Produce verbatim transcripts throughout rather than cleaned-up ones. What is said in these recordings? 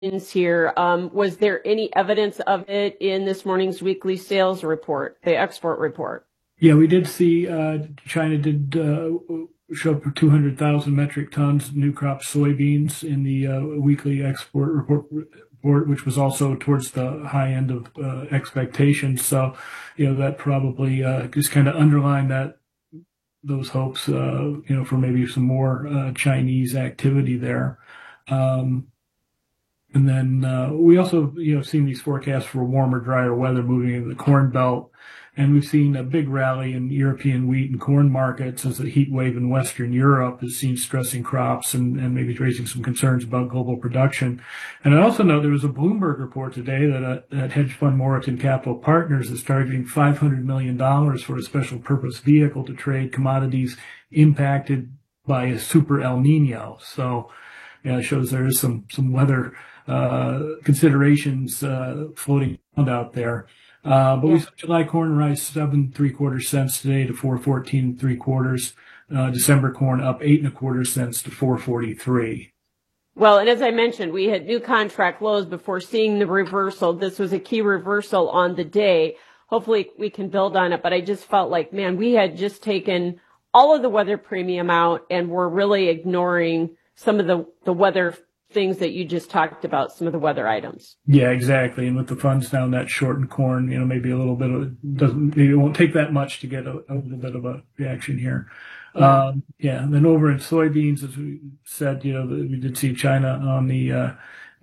here. Um, was there any evidence of it in this morning's weekly sales report, the export report? Yeah, we did see uh, China did uh, show up for two hundred thousand metric tons of new crop soybeans in the uh, weekly export report, report, which was also towards the high end of uh, expectations. So, you know, that probably uh, just kind of underlined that those hopes, uh, you know, for maybe some more uh, Chinese activity there. Um, and then uh, we also, you know, seen these forecasts for warmer, drier weather moving into the Corn Belt. And we've seen a big rally in European wheat and corn markets as the heat wave in Western Europe has seen stressing crops and, and maybe raising some concerns about global production. And I also know there was a Bloomberg report today that, uh, that hedge fund Moreton Capital Partners is targeting five hundred million dollars for a special purpose vehicle to trade commodities impacted by a super El Nino. So, yeah, it shows there is some, some weather uh, considerations uh, floating around out there. Uh, but yeah. We saw July corn rise seven three quarter cents today to four fourteen three quarters. Uh, December corn up eight and a quarter cents to four forty three. Well, and as I mentioned, we had new contract lows before seeing the reversal. This was a key reversal on the day. Hopefully we can build on it, but I just felt like, man, we had just taken all of the weather premium out and we're really ignoring some of the, the weather things that you just talked about, some of the weather items. Yeah, exactly. And with the funds down that short in corn, you know, maybe a little bit of, doesn't, it won't take that much to get a, a little bit of a reaction here. Yeah. Um, yeah. And then over in soybeans, as we said, you know, we did see China on the, uh,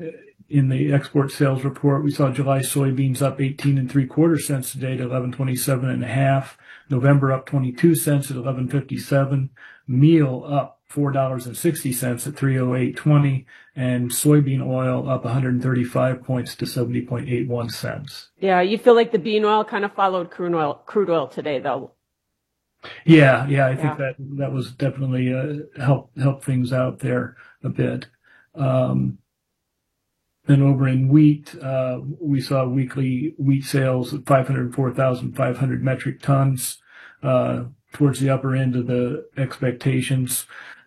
in the export sales report. We saw July soybeans up eighteen and three quarter cents today to eleven twenty-seven and a half. November up twenty-two cents at eleven fifty-seven. Meal up four dollars and sixty cents at three oh eight twenty, and soybean oil up one hundred thirty-five points to seventy point eight one cents. Yeah, you feel like the bean oil kind of followed crude oil, crude oil today, though. Yeah, yeah, I think yeah. that that was definitely uh, help help things out there a bit. Um, then over in wheat, uh, we saw weekly wheat sales of five hundred four thousand five hundred metric tons, uh, towards the upper end of the expectations.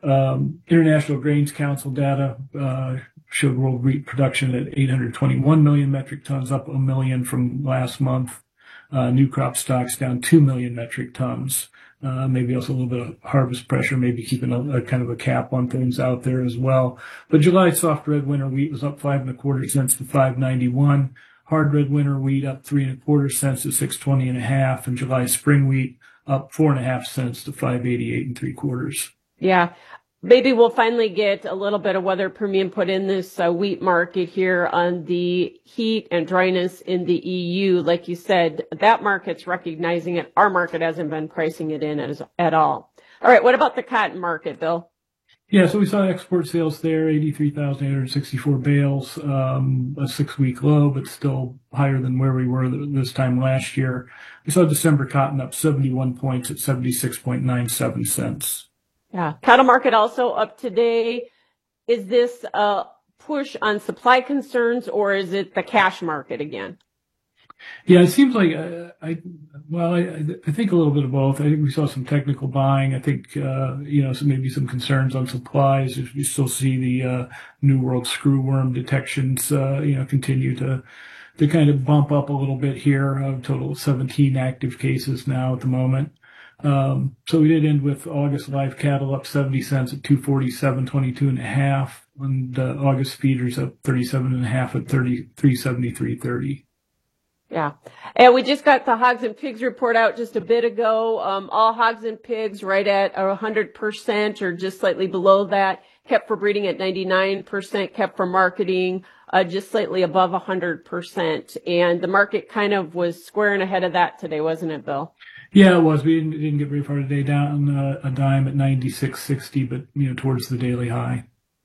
Um, International Grains Council data uh, showed world wheat production at eight hundred twenty-one million metric tons, up a million from last month. Uh, new crop stocks down two million metric tons. Uh, maybe also a little bit of harvest pressure, maybe keeping a, a kind of a cap on things out there as well. But July soft red winter wheat was up five and a quarter cents to five ninety-one. Hard red winter wheat up three and a quarter cents to six twenty and a half. And July spring wheat up four and a half cents to five eighty-eight and three quarters. Yeah. Maybe we'll finally get a little bit of weather premium put in this uh, wheat market here on the heat and dryness in the E U. Like you said, that market's recognizing it. Our market hasn't been pricing it in as, at all. All right. What about the cotton market, Bill? Yeah, so we saw export sales there, eighty-three thousand eight hundred sixty-four bales, um, a six-week low, but still higher than where we were this time last year. We saw December cotton up seventy-one points at seventy-six point nine seven cents. Yeah. Cattle market also up today. Is this a push on supply concerns or is it the cash market again? Yeah, it seems like uh, I, well, I, I think a little bit of both. I think we saw some technical buying. I think, uh, you know, some, maybe some concerns on supplies. We still see the, uh, New World screwworm detections, uh, you know, continue to, to kind of bump up a little bit here. A total of seventeen active cases now at the moment. Um, so we did end with August live cattle up seventy cents at two forty-seven twenty-two and a half, and uh, August feeders up thirty-seven and a half at thirty-three seventy-three thirty. Yeah. And we just got the hogs and pigs report out just a bit ago. Um, all hogs and pigs right at one hundred percent or just slightly below that. Kept for breeding at ninety-nine percent, kept for marketing, uh, just slightly above one hundred percent. And the market kind of was squaring ahead of that today, wasn't it, Bill? Yeah, it was. We didn't, didn't get very far today, down uh, a dime at ninety-six sixty, but, you know, towards the daily high.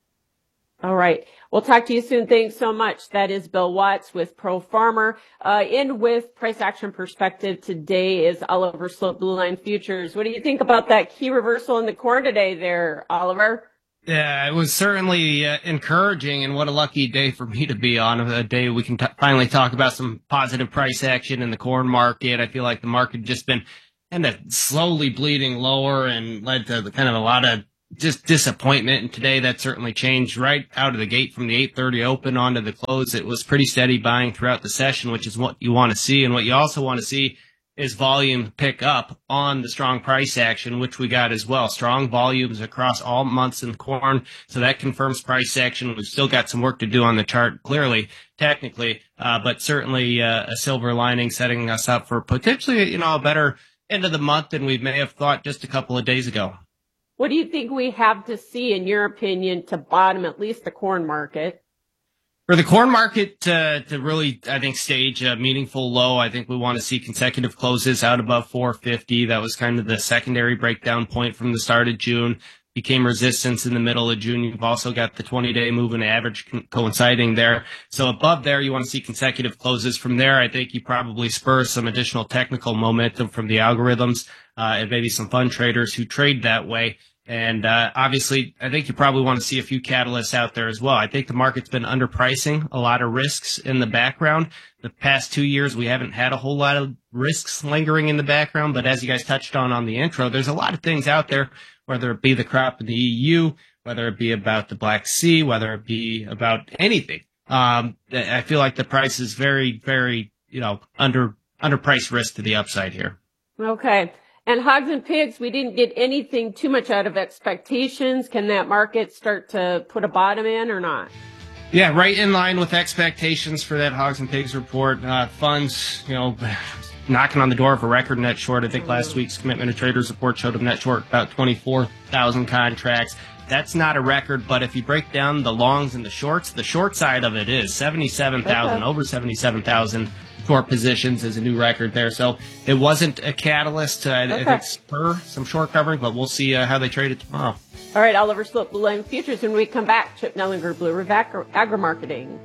All right. We'll talk to you soon. Thanks so much. That is Bill Watts with Pro Farmer. Uh, in with price action perspective today is Oliver Sloat Blue Line Futures. What do you think about that key reversal in the corn today there, Oliver? Yeah, it was certainly uh, encouraging, and what a lucky day for me to be on, a day we can t- finally talk about some positive price action in the corn market. I feel like the market just been kind of slowly bleeding lower and led to the, kind of a lot of just disappointment. And today that certainly changed right out of the gate from the eight thirty open onto the close. It was pretty steady buying throughout the session, which is what you want to see. And what you also want to see is volume pick up on the strong price action, which we got as well. Strong volumes across all months in corn. So that confirms price action. We've still got some work to do on the chart, clearly, technically, uh, but certainly uh, a silver lining setting us up for potentially, you know, a better end of the month than we may have thought just a couple of days ago. What do you think we have to see, in your opinion, to bottom at least the corn market? For the corn market to, to really, I think, stage a meaningful low, I think we want to see consecutive closes out above four fifty. That was kind of the secondary breakdown point from the start of June. Became resistance in the middle of June. You've also got the twenty-day moving average co- coinciding there. So above there, you want to see consecutive closes. From there, I think you probably spur some additional technical momentum from the algorithms uh, and maybe some fund traders who trade that way. And uh, obviously, I think you probably want to see a few catalysts out there as well. I think the market's been underpricing a lot of risks in the background. The past two years, we haven't had a whole lot of risks lingering in the background. But as you guys touched on on the intro, there's a lot of things out there, whether it be the crop in the E U, whether it be about the Black Sea, whether it be about anything. Um, I feel like the price is very, very, you know, under underpriced risk to the upside here. Okay. And hogs and pigs, we didn't get anything too much out of expectations. Can that market start to put a bottom in or not? Yeah, right in line with expectations for that hogs and pigs report. Uh, funds, you know, knocking on the door of a record net short. I think last week's Commitment of Traders report showed them net short about twenty-four thousand contracts. That's not a record, but if you break down the longs and the shorts, the short side of it is seventy-seven thousand, okay. Over seventy-seven thousand short positions is a new record there. So it wasn't a catalyst. Uh, okay. I think spur some short covering, but we'll see uh, how they trade it tomorrow. All right, Oliver Slope, Blue Line Futures. When we come back, Chip Nellinger, Blue River Agri- Agri-Marketing.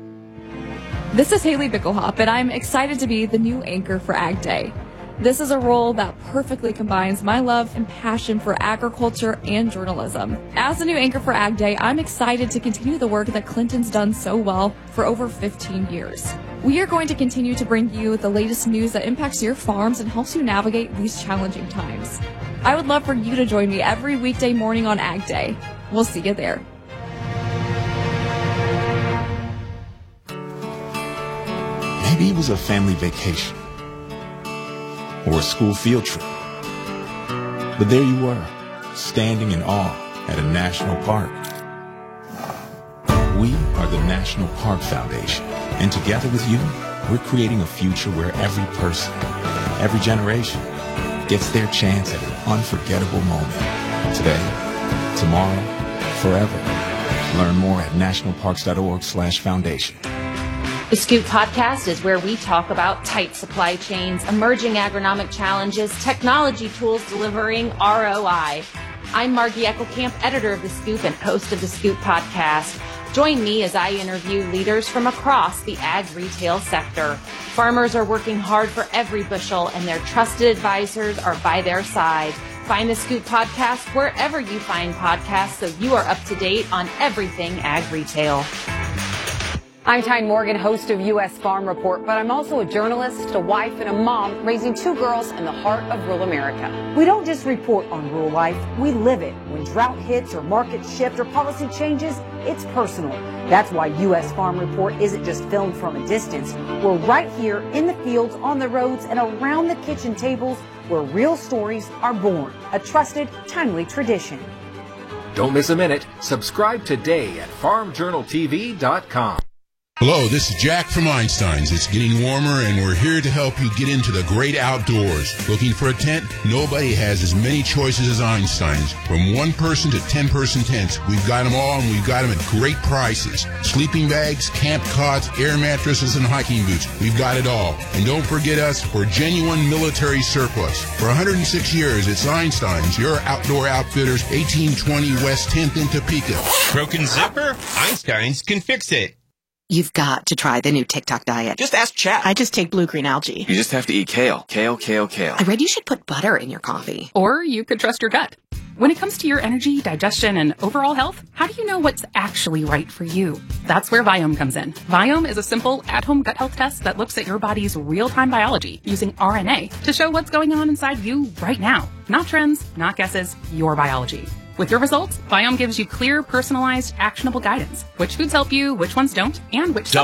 This is Haley Bickelhop, and I'm excited to be the new anchor for Ag Day. This is a role that perfectly combines my love and passion for agriculture and journalism. As the new anchor for Ag Day, I'm excited to continue the work that Clinton's done so well for over fifteen years. We are going to continue to bring you the latest news that impacts your farms and helps you navigate these challenging times. I would love for you to join me every weekday morning on Ag Day. We'll see you there. Maybe it was a family vacation or a school field trip. But there you were, standing in awe at a national park. We are the National Park Foundation, and together with you, we're creating a future where every person, every generation, gets their chance at an unforgettable moment. Today, tomorrow, forever. Learn more at nationalparks.org slash foundation. The Scoop Podcast is where we talk about tight supply chains, emerging agronomic challenges, technology tools delivering R O I. I'm Margie Eckelkamp, editor of The Scoop and host of the Scoop Podcast. Join me as I interview leaders from across the ag retail sector. Farmers are working hard for every bushel, and their trusted advisors are by their side. Find the Scoop Podcast wherever you find podcasts so you are up to date on everything ag retail. I'm Tyne Morgan, host of U S Farm Report, but I'm also a journalist, a wife, and a mom raising two girls in the heart of rural America. We don't just report on rural life, we live it. When drought hits or markets shift or policy changes, it's personal. That's why U S Farm Report isn't just filmed from a distance. We're right here in the fields, on the roads, and around the kitchen tables where real stories are born. A trusted, timely tradition. Don't miss a minute. Subscribe today at farm journal t v dot com. Hello, this is Jack from Einstein's. It's getting warmer, and we're here to help you get into the great outdoors. Looking for a tent? Nobody has as many choices as Einstein's. From one-person to ten-person tents, we've got them all, and we've got them at great prices. Sleeping bags, camp cots, air mattresses, and hiking boots. We've got it all. And don't forget us, we're genuine military surplus. For one hundred six years, it's Einstein's, your outdoor outfitters, eighteen twenty West tenth in Topeka. Broken zipper? Einstein's can fix it. You've got to try the new TikTok diet. Just ask Chat. I just take blue-green algae. You just have to eat kale. Kale, kale, kale. I read you should put butter in your coffee. Or you could trust your gut. When it comes to your energy, digestion, and overall health, how do you know what's actually right for you? That's where Viome comes in. Viome is a simple, at-home gut health test that looks at your body's real-time biology using R N A to show what's going on inside you right now. Not trends, not guesses, your biology. With your results, Viome gives you clear, personalized, actionable guidance. Which foods help you, which ones don't, and which